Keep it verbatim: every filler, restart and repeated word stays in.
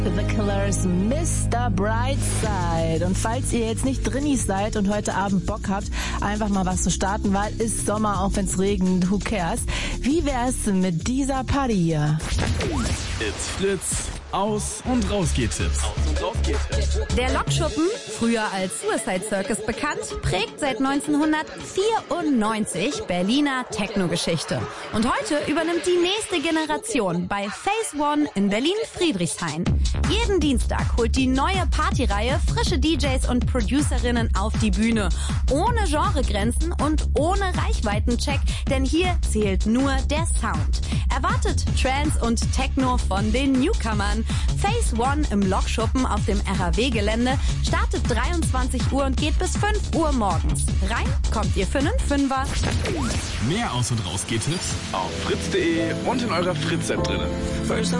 The Killers, Mister Brightside. Und falls ihr jetzt nicht drinnis seid und heute Abend Bock habt, einfach mal was zu starten, weil ist Sommer, auch wenn's regnet, who cares? Wie wär's denn mit dieser Party hier? It's Fritz. Aus- und Rausgeht-Tipps. Aus- und Rausgeht-Tipps. Der Lokschuppen, früher als Suicide Circus bekannt, prägt seit neunzehnhundertvierundneunzig Berliner Techno-Geschichte. Und heute übernimmt die nächste Generation bei Phase One in Berlin-Friedrichshain. Jeden Dienstag holt die neue Partyreihe frische D Js und Producerinnen auf die Bühne. Ohne Genregrenzen und ohne Reichweitencheck, denn hier zählt nur der Sound. Erwartet Trance und Techno von den Newcomern. Phase One im Lokschuppen auf dem R A W-Gelände startet dreiundzwanzig Uhr und geht bis fünf Uhr morgens. Rein kommt ihr für einen Fünfer. Mehr Aus- und Rausgeht-Tipps auf fritz punkt de und in eurer Fritz-App drinnen.